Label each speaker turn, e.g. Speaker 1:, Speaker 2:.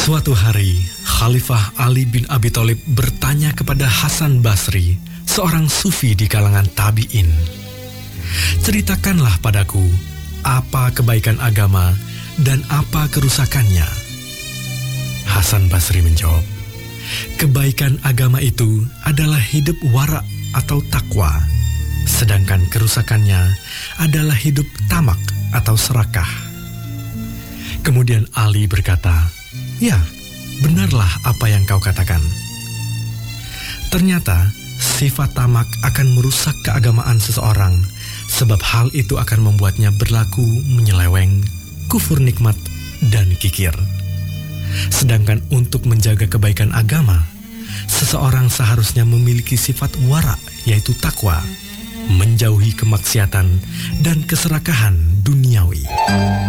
Speaker 1: Suatu hari, Khalifah Ali bin Abi Thalib bertanya kepada Hasan Basri, seorang sufi di kalangan tabi'in. "Ceritakanlah padaku, apa kebaikan agama dan apa kerusakannya?" Hasan Basri menjawab, "Kebaikan agama itu adalah hidup wara atau takwa, sedangkan kerusakannya adalah hidup tamak atau serakah." Kemudian Ali berkata, "Ya, benarlah apa yang kau katakan." Ternyata sifat tamak akan merusak keagamaan seseorang, sebab hal itu akan membuatnya berlaku menyeleweng, kufur nikmat, dan kikir. Sedangkan untuk menjaga kebaikan agama, seseorang seharusnya memiliki sifat wara, yaitu takwa, menjauhi kemaksiatan dan keserakahan duniawi.